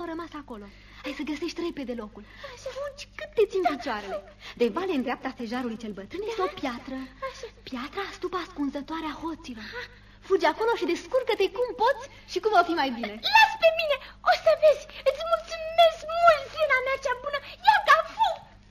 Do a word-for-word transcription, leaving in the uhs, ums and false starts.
au rămas acolo. Hai să găsești repede locul. Fugi cât te țin picioarele. De vale în dreapta stejarului cel bătrân este o piatră. Piatra stupa ascunzătoare a hoților. Fugi acolo și descurcă-te cum poți și cum o fi mai bine. Las pe mine!